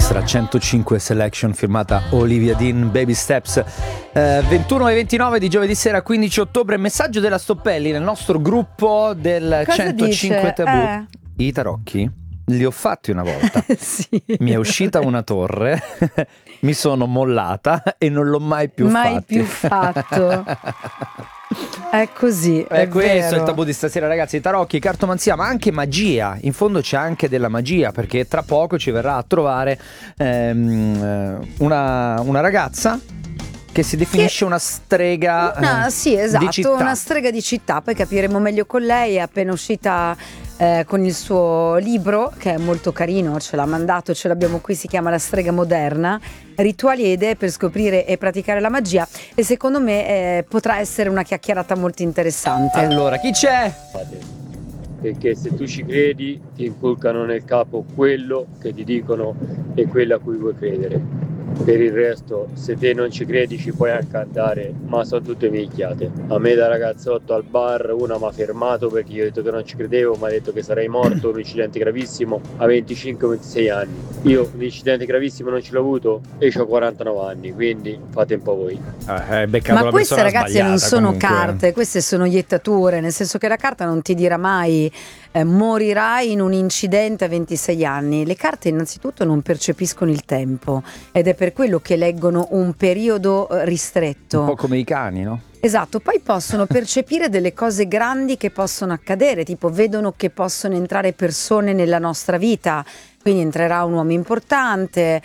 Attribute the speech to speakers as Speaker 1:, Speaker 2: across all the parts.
Speaker 1: nostra 105 Selection firmata Olivia Dean, Baby Steps. 21 e 29 di giovedì sera 15 ottobre. Messaggio della Stoppelli nel nostro gruppo del
Speaker 2: Cosa
Speaker 1: 105
Speaker 2: dice?
Speaker 1: Tabù. I tarocchi li ho fatti una volta.
Speaker 2: Sì.
Speaker 1: Mi è uscita una torre, mi sono mollata e non l'ho mai più
Speaker 2: fatto. È così.
Speaker 1: È questo
Speaker 2: vero.
Speaker 1: il tabù di stasera, ragazzi. Tarocchi, cartomanzia, ma anche magia. In fondo c'è anche della magia, perché tra poco ci verrà a trovare una ragazza che si definisce una strega
Speaker 2: sì, esatto,
Speaker 1: di città.
Speaker 2: una strega di città. Poi capiremo meglio con lei. È appena uscita con il suo libro, che è molto carino, ce l'ha mandato, ce l'abbiamo qui, si chiama La strega moderna, rituali e idee per scoprire e praticare la magia, e secondo me potrà essere una chiacchierata molto interessante.
Speaker 1: Allora, chi c'è?
Speaker 3: Perché se tu ci credi ti inculcano nel capo quello che ti dicono e quello a cui vuoi credere. Per il resto, se te non ci credi ci puoi anche andare, ma sono tutte minchiate. A me da ragazzotto al bar una mi ha fermato perché io ho detto che non ci credevo, mi ha detto che sarei morto, un incidente gravissimo a 25-26 anni. Io un incidente gravissimo non ce l'ho avuto e ho 49 anni, quindi fate un po' voi.
Speaker 2: Ma queste, ragazzi, non sono
Speaker 1: comunque.
Speaker 2: Carte, queste sono iettature, nel senso che la carta non ti dirà mai morirai in un incidente a 26 anni. Le carte innanzitutto non percepiscono il tempo ed è per quello che leggono un periodo ristretto.
Speaker 1: Un po' come i cani, no?
Speaker 2: Esatto, poi possono percepire delle cose grandi che possono accadere, tipo vedono che possono entrare persone nella nostra vita, quindi entrerà un uomo importante,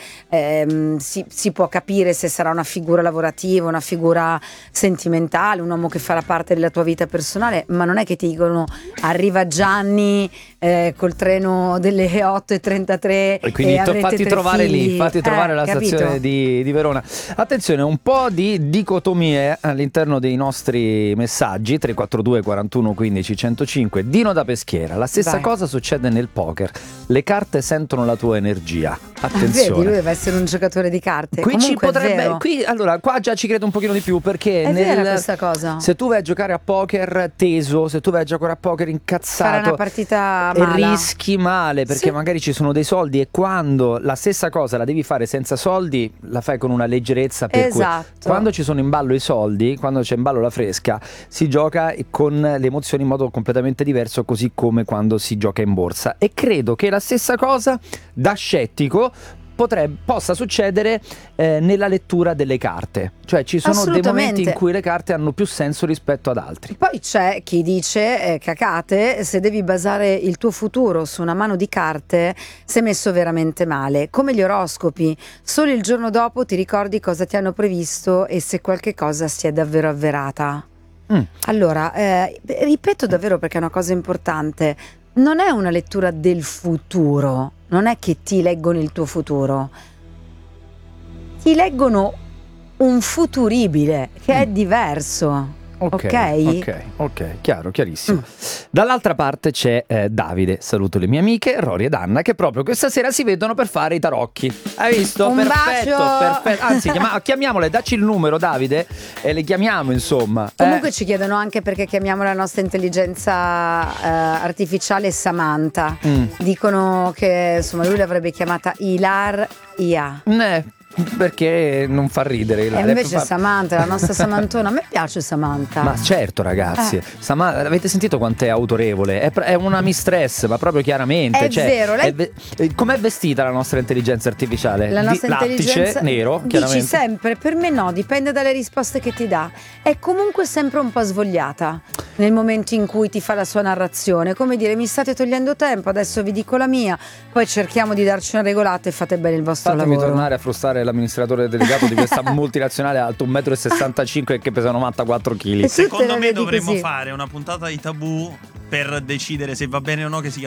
Speaker 2: si può capire se sarà una figura lavorativa, una figura sentimentale, un uomo che farà parte della tua vita personale, ma non è che ti dicono arriva Gianni col treno delle 8:33
Speaker 1: e quindi fatti trovare
Speaker 2: figli.
Speaker 1: Lì, fatti trovare alla
Speaker 2: capito?
Speaker 1: stazione di Verona. Attenzione, un po' di dicotomie all'interno dei nostri messaggi. 342 41 15 105. Dino da Peschiera, la stessa
Speaker 2: Vai.
Speaker 1: cosa succede nel poker, le carte sentono la tua energia.
Speaker 2: Vedi,
Speaker 1: Attenzione,
Speaker 2: lui deve essere un giocatore di carte.
Speaker 1: qui ci
Speaker 2: Comunque è
Speaker 1: potrebbe,
Speaker 2: vero.
Speaker 1: allora qua già ci credo un pochino di più, perché
Speaker 2: È vera questa cosa.
Speaker 1: se tu vai a giocare a poker teso, se tu vai a giocare a poker
Speaker 2: Fare
Speaker 1: incazzato,
Speaker 2: una partita mala.
Speaker 1: rischi male, perché
Speaker 2: Sì.
Speaker 1: magari ci sono dei soldi, e quando la stessa cosa la devi fare senza soldi la fai con una leggerezza, per
Speaker 2: Esatto.
Speaker 1: cui quando ci sono in ballo i soldi, quando c'è in ballo la fresca, si gioca con le emozioni in modo completamente diverso, così come quando si gioca in borsa. E credo che la stessa cosa da scettico possa succedere nella lettura delle carte. Cioè ci sono dei momenti
Speaker 2: Assolutamente.
Speaker 1: in cui le carte hanno più senso rispetto ad altri.
Speaker 2: Poi c'è chi dice, cacate, se devi basare il tuo futuro su una mano di carte sei messo veramente male. Come gli oroscopi, solo il giorno dopo ti ricordi cosa ti hanno previsto e se qualche cosa si è davvero avverata. Allora, ripeto davvero, perché è una cosa importante, non è una lettura del futuro, non è che ti leggono il tuo futuro, ti leggono un futuribile che è diverso.
Speaker 1: Ok, chiaro, chiarissimo. Dall'altra parte c'è Davide, saluto le mie amiche Rory ed Anna, che proprio questa sera si vedono per fare i tarocchi. Hai visto?
Speaker 2: Un
Speaker 1: Perfetto,
Speaker 2: bacio!
Speaker 1: perfetto. Anzi, chiamiamole, dacci il numero, Davide, e le chiamiamo, insomma.
Speaker 2: Comunque ci chiedono anche perché chiamiamo la nostra intelligenza artificiale Samantha. Dicono che insomma lui l'avrebbe chiamata Ilar Ia.
Speaker 1: Perché non fa ridere.
Speaker 2: E invece Samantha, la nostra Samantona, a me piace Samantha.
Speaker 1: Ma certo, ragazzi, avete sentito quanto è autorevole? È una mistress, ma proprio chiaramente.
Speaker 2: È vero, lei...
Speaker 1: com'è vestita la nostra intelligenza artificiale?
Speaker 2: La nostra intelligenza
Speaker 1: lattice, nero, chiaramente.
Speaker 2: Dici sempre, per me no, dipende dalle risposte che ti dà. È comunque sempre un po' svogliata nel momento in cui ti fa la sua narrazione, come dire, mi state togliendo tempo, adesso vi dico la mia, poi cerchiamo di darci una regolata e fate bene il vostro
Speaker 1: Fatemi
Speaker 2: lavoro.
Speaker 1: tornare a frustare l'amministratore delegato di questa multinazionale alto 1,65 m e che pesa 94 kg.
Speaker 4: Secondo me dovremmo fare una puntata di Tabù per decidere se va bene o no che si